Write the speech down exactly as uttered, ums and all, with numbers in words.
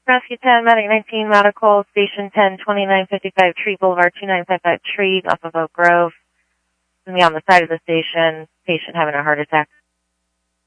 Rescue ten, Medic nineteen, Medical, Station ten, twenty-nine fifty-five Tree Boulevard, two nine five five Tree, off of Oak Grove. Me on the side of the station, patient having a heart attack.